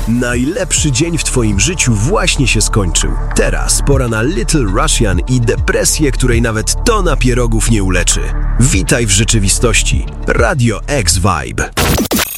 Najlepszy dzień w Twoim życiu właśnie się skończył. Teraz pora na Little Russian i depresję, której nawet tona pierogów nie uleczy. Witaj w rzeczywistości. Radio X Vibe.